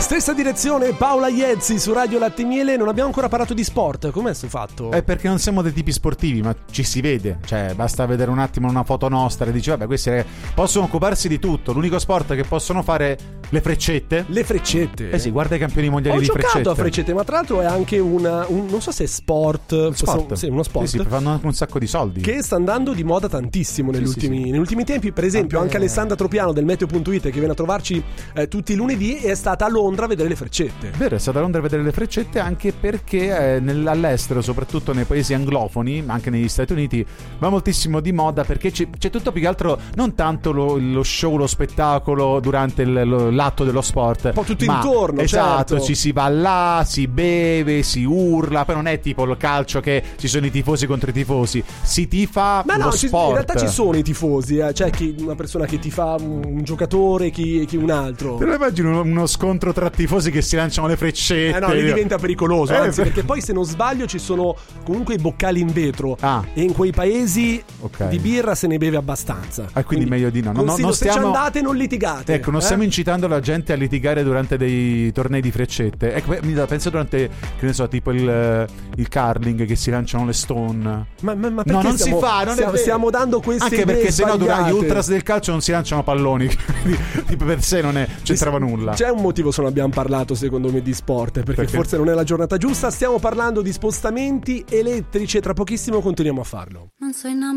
Stessa direzione, Paola Iezzi su Radio Latte e Miele. Non abbiamo ancora parlato di sport. Com'è sto fatto? È perché non siamo dei tipi sportivi, ma ci si vede. Cioè, basta vedere un attimo una foto nostra e dici, vabbè, questi possono occuparsi di tutto. L'unico sport che possono fare le freccette. Le freccette? Eh sì, guarda i campioni mondiali di freccette. Ho giocato a freccette, ma tra l'altro è anche un non so se è sport. Sì, uno sport. Sì, fanno anche un sacco di soldi. Che sta andando di moda tantissimo negli ultimi tempi. Per esempio, anche Alessandra Tropiano del Meteo.it, che viene a trovarci tutti i lunedì, è stata a Londra a vedere le freccette. Vero, è stata a Londra a vedere le freccette, anche perché all'estero, soprattutto nei paesi anglofoni, ma anche negli Stati Uniti, va moltissimo di moda, perché c'è tutto più che altro, non tanto lo show, lo spettacolo durante l'atto dello sport, un po' tutto intorno. Esatto, certo. Ci si va là, si beve, si urla. Poi non è tipo il calcio che ci sono i tifosi contro i tifosi, si tifa lo sport. In realtà ci sono i tifosi, c'è una persona che tifa un giocatore, chi un altro. Te lo immagino uno scontro tra tifosi che si lanciano le freccette? No, lì diventa pericoloso, anzi, perché poi, se non sbaglio, ci sono comunque i boccali in vetro, e in quei paesi di birra se ne beve abbastanza. Quindi meglio di no. Non se ci andate, non litigate. Ecco, non stiamo incitando la gente a litigare durante dei tornei di freccette. Ecco, penso durante, che ne so, tipo il curling, che si lanciano le stone. Ma no, non si fa, stiamo dando queste anche idee perché sennò durante gli sbagliate. ultras del calcio non si lanciano palloni. Tipo, per sé non c'entrava nulla. C'è un motivo se non abbiamo parlato, secondo me, di sport, perché forse non è la giornata giusta. Stiamo parlando di spostamenti elettrici e tra pochissimo continuiamo a farlo. Non so